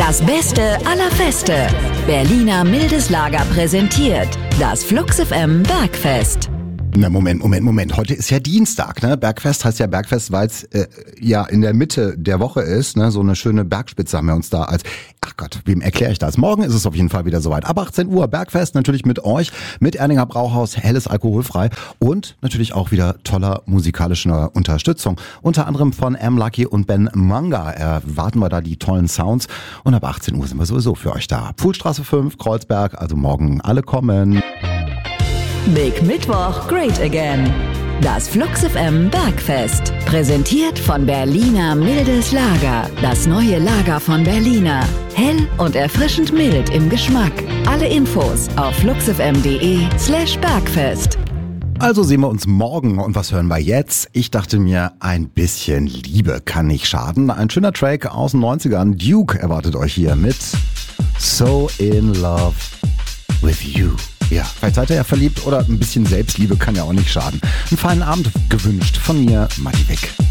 Das Beste aller Feste. Berliner mildes Lager präsentiert das Flux FM Bergfest. Na, Moment. Heute ist ja Dienstag, ne? Bergfest heißt ja Bergfest, weil es ja in der Mitte der Woche ist, ne? So eine schöne Bergspitze haben wir uns da als, ach Gott, wem erkläre ich das? Morgen ist es auf jeden Fall wieder soweit. Ab 18 Uhr Bergfest, natürlich mit euch, mit Erninger Brauhaus, helles alkoholfrei und natürlich auch wieder toller musikalischer Unterstützung. Unter anderem von M-Lucky und Ben Manga erwarten wir da die tollen Sounds und ab 18 Uhr sind wir sowieso für euch da. Pfuhlstraße 5, Kreuzberg, also morgen alle kommen. Big Mittwoch, Great Again. Das Flux FM Bergfest. Präsentiert von Berliner mildes Lager. Das neue Lager von Berliner. Hell und erfrischend mild im Geschmack. Alle Infos auf fluxfm.de/Bergfest. Also sehen wir uns morgen und was hören wir jetzt? Ich dachte mir, ein bisschen Liebe kann nicht schaden. Ein schöner Track aus den 90ern. Duke erwartet euch hier mit So in Love with You. Ja, vielleicht seid ihr ja verliebt oder ein bisschen Selbstliebe kann ja auch nicht schaden. Einen feinen Abend gewünscht von mir, Matti Wick.